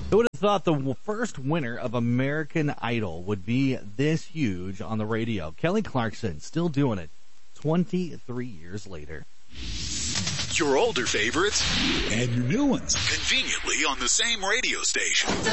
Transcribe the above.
Who would have thought the first winner of American Idol would be this huge on the radio? Kelly Clarkson, still doing it 23 years later. Your older favorites and your new ones conveniently on the same radio station.